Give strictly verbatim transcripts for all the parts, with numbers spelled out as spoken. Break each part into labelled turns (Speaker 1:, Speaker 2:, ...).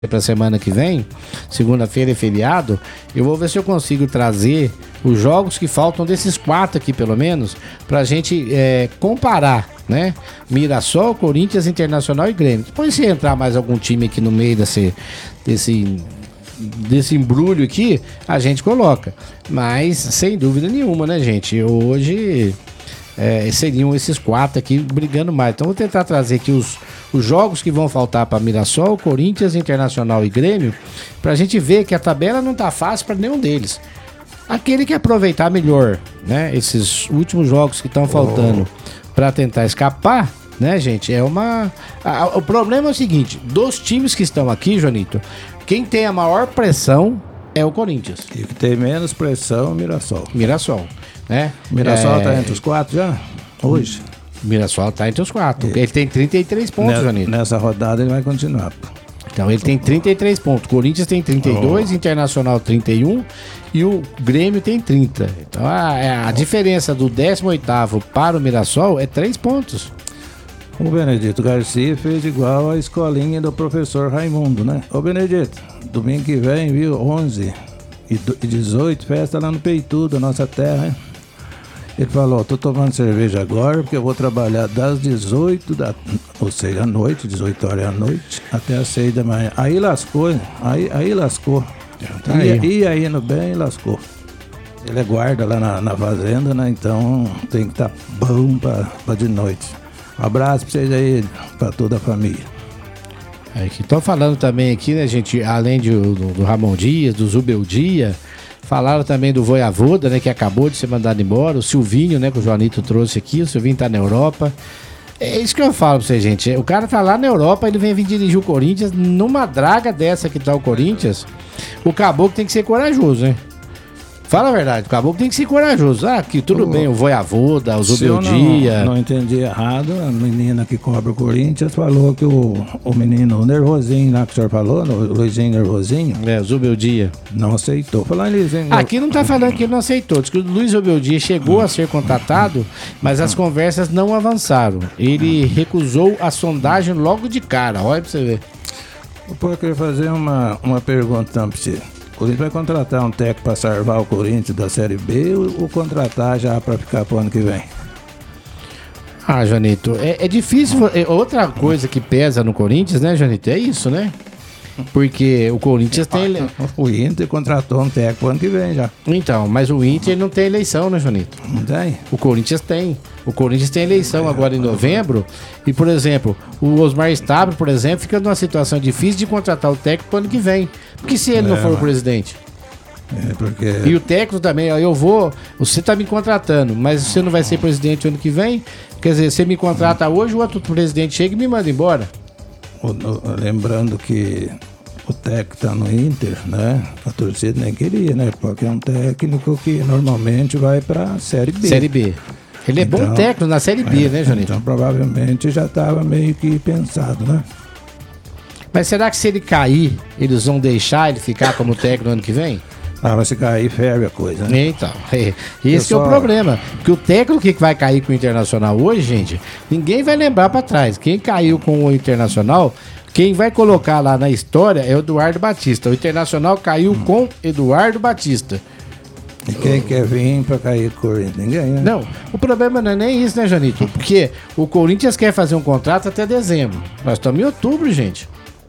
Speaker 1: para a semana que vem, segunda-feira é feriado, eu vou ver se eu consigo trazer os jogos que faltam desses quatro aqui, pelo menos, para a gente é, comparar, né? Mirassol, Corinthians, Internacional e Grêmio. Depois, se entrar mais algum time aqui no meio desse, desse, desse embrulho aqui, a gente coloca. Mas, sem dúvida nenhuma, né, gente? Hoje... É, seriam esses quatro aqui brigando mais. Então vou tentar trazer aqui os, os jogos que vão faltar para Mirassol, Corinthians, Internacional e Grêmio, para a gente ver que a tabela não tá fácil para nenhum deles. Aquele que aproveitar melhor, né, esses últimos jogos que estão faltando oh. para tentar escapar, né, gente, é uma... A, o problema é o seguinte, dos times que estão aqui, Joanito, quem tem a maior pressão é o Corinthians.
Speaker 2: E que tem menos pressão é o Mirassol.
Speaker 1: Mirassol. Né?
Speaker 2: Mirassol está
Speaker 1: é...
Speaker 2: entre os quatro já? Hoje?
Speaker 1: Mirassol está entre os quatro. É. Ele tem trinta e três pontos,
Speaker 2: Nessa,
Speaker 1: Janito.
Speaker 2: Nessa rodada ele vai continuar.
Speaker 1: Então ele tem trinta e três pontos. Corinthians tem trinta e dois, oh. Internacional trinta e um e o Grêmio tem trinta. Então a, a oh. diferença do décimo oitavo para o Mirassol é três pontos.
Speaker 2: O Benedito Garcia fez igual a escolinha do professor Raimundo, né? Ô Benedito, domingo que vem, viu, onze e dezoito, festa lá no Peitudo, nossa terra, hein? Ele falou, tô tomando cerveja agora porque eu vou trabalhar das dezoito, da, ou seja, à noite, dezoito horas à noite, até as seis da manhã. Aí lascou, aí, aí lascou. Tá ia, aí. ia indo bem e lascou. Ele é guarda lá na, na fazenda, né? Então tem que estar tá bom pra, pra de noite. Um abraço pra vocês aí, pra toda a família.
Speaker 1: É, que estão falando também aqui, né, gente, além de, do, do Ramon Dias, do Zubeldia, falaram também do Voivoda, né, que acabou de ser mandado embora, o Silvinho, né, que o Joanito trouxe aqui, o Silvinho tá na Europa. É isso que eu falo pra vocês, gente, o cara tá lá na Europa, ele vem vir dirigir o Corinthians, numa draga dessa que tá o Corinthians, o caboclo tem que ser corajoso, né? Fala a verdade, o caboclo tem que ser corajoso. Ah, que tudo o, bem, o Voivoda, o Zubeldia.
Speaker 2: Não, não entendi errado, a menina que cobra o Corinthians falou que o, o menino nervosinho lá que o senhor falou, o Luizinho nervosinho.
Speaker 1: É, o Zubeldia.
Speaker 2: Não aceitou. Falando em Luizinho...
Speaker 1: Aqui não tá falando que ele não aceitou, diz que o Luiz Zubeldia chegou a ser contatado, mas as conversas não avançaram. Ele recusou a sondagem logo de cara, olha pra você ver.
Speaker 2: Eu queria fazer uma, uma pergunta então pra você. O Corinthians vai contratar um técnico para salvar o Corinthians da Série B ou, ou contratar já para ficar pro ano que vem?
Speaker 1: Ah, Janito, é, é difícil. É outra coisa que pesa no Corinthians, né, Janito? É isso, né? Porque o Corinthians tem...
Speaker 2: O Inter contratou um técnico pro ano que vem já.
Speaker 1: Então, mas o Inter não tem eleição, né, Janito?
Speaker 2: Não tem?
Speaker 1: O Corinthians tem. O Corinthians tem eleição agora em novembro. E, por exemplo, o Osmar Stabile, por exemplo, fica numa situação difícil de contratar o técnico pro ano que vem. Porque se ele é, não for mas... o presidente?
Speaker 2: É, porque...
Speaker 1: E o técnico também, ó, eu vou... Você tá me contratando, mas você não vai ser presidente ano que vem? Quer dizer, você me contrata hoje, o outro presidente chega e me manda embora.
Speaker 2: O, o, lembrando que o técnico tá no Inter, né? A torcida nem queria, né? Porque é um técnico que normalmente vai pra Série B.
Speaker 1: Série B. Ele é então, bom técnico na Série B, é, né, Janito?
Speaker 2: Então provavelmente já estava meio que pensado, né?
Speaker 1: Mas será que se ele cair, eles vão deixar ele ficar como técnico no ano que vem?
Speaker 2: Ah, mas se cair, ferve a coisa, né?
Speaker 1: Então, é, esse que é o problema. Porque o técnico que vai cair com o Internacional hoje, gente, ninguém vai lembrar pra trás. Quem caiu com o Internacional, quem vai colocar lá na história é o Eduardo Batista. O Internacional caiu hum. com Eduardo Batista.
Speaker 2: E quem oh. quer vir pra cair com o Corinthians? Ninguém, né?
Speaker 1: Não, o problema não é nem isso, né, Janito? Porque o Corinthians quer fazer um contrato até dezembro. Nós estamos em outubro, gente.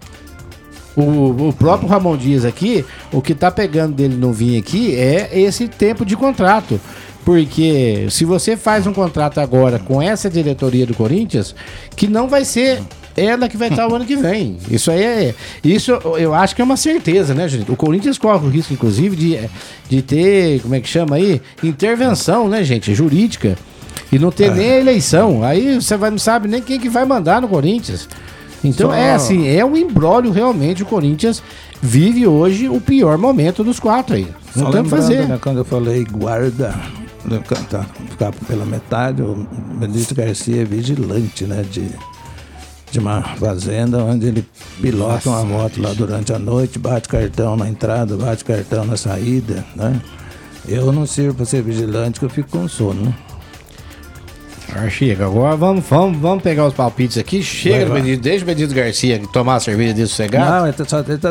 Speaker 1: O, o próprio Ramon Dias aqui, o que tá pegando dele não vir aqui é esse tempo de contrato. Porque se você faz um contrato agora com essa diretoria do Corinthians, que não vai ser ela que vai estar o ano que vem. Isso aí é... Isso eu acho que é uma certeza, né, gente? O Corinthians corre o risco, inclusive, de, de ter, como é que chama aí? Intervenção, né, gente? Jurídica. E não ter é. nem a eleição. Aí você vai, não sabe nem quem que vai mandar no Corinthians. Então Só... é assim, é um imbróglio realmente. O Corinthians vive hoje o pior momento dos quatro aí. Não tem o que fazer.
Speaker 2: Né, quando eu falei guarda, tá, ficar pela metade, o Benedito Garcia é vigilante, né, de, de uma fazenda onde ele pilota Nossa, uma moto lá durante a noite, bate cartão na entrada, bate cartão na saída, né? Eu não sirvo para ser vigilante, que eu fico com sono, né?
Speaker 1: Ah, chega, agora vamos, vamos, vamos pegar os palpites aqui. Chega,
Speaker 2: Vai, vai.
Speaker 1: Benedito, deixa o Benedito Garcia tomar a cerveja dele sossegado.
Speaker 2: Não, ele tá, só, ele tá